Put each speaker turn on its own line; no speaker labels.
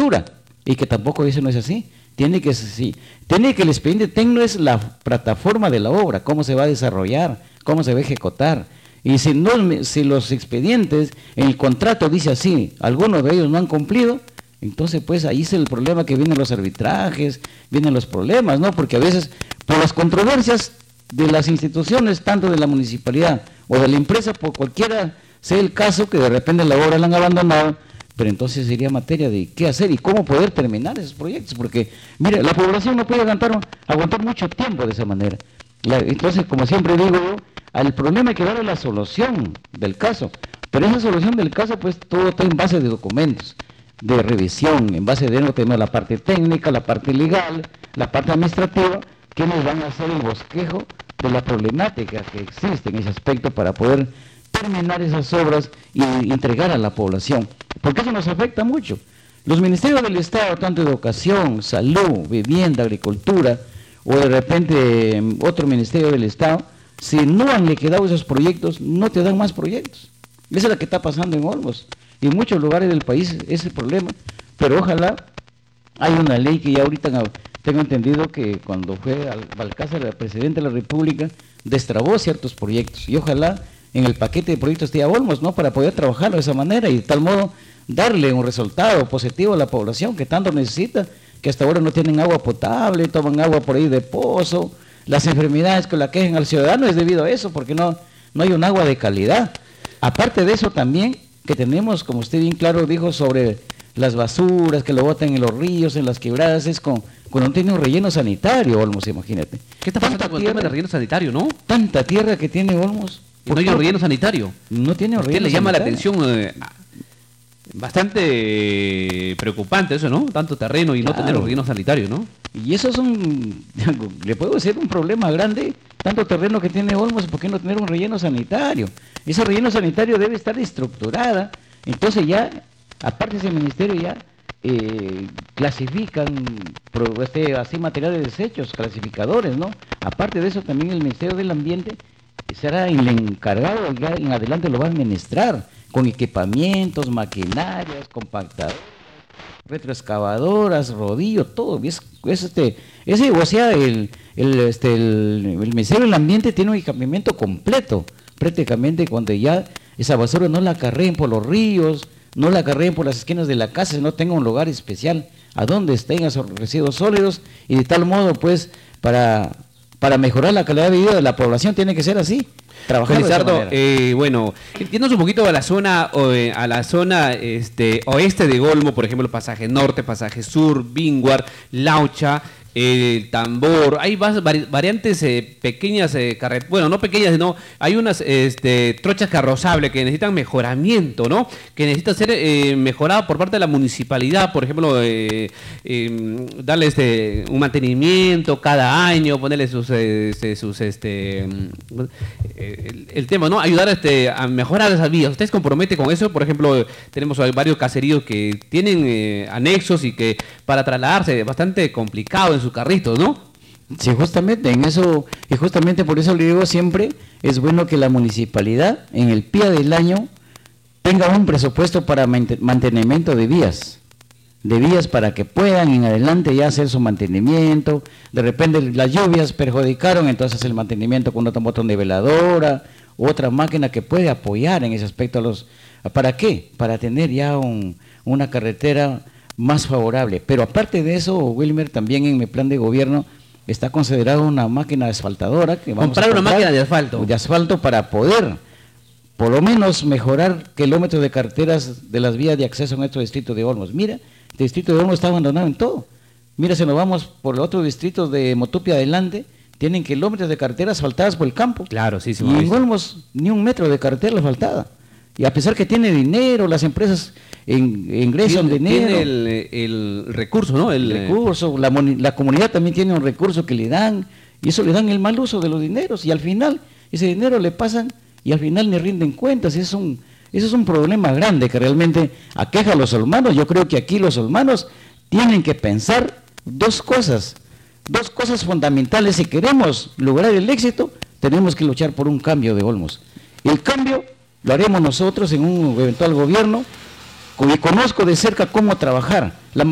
estructura, y que tampoco eso no es así. Tiene que el expediente técnico es la plataforma de la obra, cómo se va a desarrollar, cómo se va a ejecutar. Y si los expedientes, en el contrato dice así, algunos de ellos no han cumplido, entonces pues ahí es el problema, que vienen los arbitrajes, vienen los problemas, ¿no? Porque a veces por las controversias de las instituciones, tanto de la municipalidad o de la empresa, por cualquiera sea el caso, que de repente la obra la han abandonado, pero entonces sería materia de qué hacer y cómo poder terminar esos proyectos, porque mire, la población no puede aguantar mucho tiempo de esa manera. Entonces, como siempre digo yo, al problema hay que darle la solución del caso, pero esa solución del caso pues todo está en base de documentos, de revisión, en base de no tener la parte técnica, la parte legal, la parte administrativa, que nos van a hacer el bosquejo de la problemática que existe en ese aspecto para poder terminar esas obras y entregar a la población, porque eso nos afecta mucho. Los ministerios del Estado, tanto educación, salud, vivienda, agricultura, o de repente otro ministerio del Estado, si no han liquidado esos proyectos, no te dan más proyectos. Esa es la que está pasando en Olmos, y en muchos lugares del país es el problema, pero ojalá hay una ley que ya ahorita tengo entendido que cuando fue Balcázar, el presidente de la República, destrabó ciertos proyectos, y ojalá en el paquete de proyectos esté a Olmos, ¿no? Para poder trabajarlo de esa manera y de tal modo darle un resultado positivo a la población que tanto necesita, que hasta ahora no tienen agua potable, toman agua por ahí de pozo, las enfermedades que la quejan al ciudadano es debido a eso, porque no hay un agua de calidad. Aparte de eso también, que tenemos, como usted bien claro dijo, sobre las basuras que lo botan en los ríos, en las quebradas, es cuando no tiene un relleno sanitario, Olmos, imagínate.
¿Qué está pasando con el tema del relleno sanitario, no?
Tanta tierra que tiene Olmos.
Y no hay un relleno sanitario.
No tiene un relleno sanitario.
¿Usted le llama la atención? Bastante preocupante eso, ¿no? Tanto terreno y no tener un relleno sanitario, ¿no?
Y eso es le puedo decir, un problema grande, tanto terreno que tiene Olmos, ¿por qué no tener un relleno sanitario? Ese relleno sanitario debe estar estructurada, entonces ya, aparte ese ministerio ya clasifican así materiales de desechos, clasificadores, ¿no? Aparte de eso también el Ministerio del Ambiente será el encargado, ya en adelante lo va a administrar, con equipamientos, maquinarias, compactadoras, retroexcavadoras, rodillo, todo. O sea, el Ministerio del Ambiente tiene un equipamiento completo, prácticamente, cuando ya esa basura no la acarreen por los ríos, no la acarreen por las esquinas de la casa, sino tenga un lugar especial a donde estén esos residuos sólidos, y de tal modo, pues, para mejorar la calidad de vida de la población tiene que ser así.
Felizardo, bueno, yéndonos un poquito a la zona oeste de Olmo, por ejemplo, pasaje norte, pasaje sur, Vinguar, Laucha, el Tambor, hay variantes pequeñas, bueno, no pequeñas, sino hay unas trochas carrozables que necesitan mejoramiento, ¿no? Que necesita ser mejorada por parte de la municipalidad, por ejemplo, darle un mantenimiento cada año, ponerle el tema, ¿no? Ayudar a mejorar esas vías. ¿Usted se compromete con eso? Por ejemplo, tenemos varios caseríos que tienen anexos y que para trasladarse es bastante complicado en sus carritos, ¿no?
Sí, justamente en eso, y justamente por eso le digo siempre, es bueno que la municipalidad en el PIA del año tenga un presupuesto para mantenimiento de vías para que puedan en adelante ya hacer su mantenimiento. De repente las lluvias perjudicaron, entonces el mantenimiento con otro botón de veladora, otra máquina que puede apoyar en ese aspecto ¿para qué? Para tener ya una carretera más favorable. Pero aparte de eso, Wilmer, también en mi plan de gobierno está considerado una máquina asfaltadora que vamos
comprar una máquina de asfalto
para poder por lo menos mejorar kilómetros de carreteras de las vías de acceso en nuestro distrito de Olmos. Mira, el distrito de Olmos está abandonado en todo. Mira, si nos vamos por los otros distritos de Motupia adelante, tienen kilómetros de carreteras asfaltadas por el campo.
Claro, sí, sí.
Y en Olmos ni un metro de carretera asfaltada. Y a pesar que tiene dinero, las empresas ingresan dinero.
Tiene el recurso, ¿no? El
recurso, la comunidad también tiene un recurso que le dan, y eso le dan el mal uso de los dineros, y al final ese dinero le pasan y al final ni rinden cuentas. Eso es un problema grande que realmente aqueja a los olmanos. Yo creo que aquí los olmanos tienen que pensar dos cosas fundamentales. Si queremos lograr el éxito, tenemos que luchar por un cambio de Olmos. El cambio lo haremos nosotros en un eventual gobierno, y conozco de cerca cómo trabajar.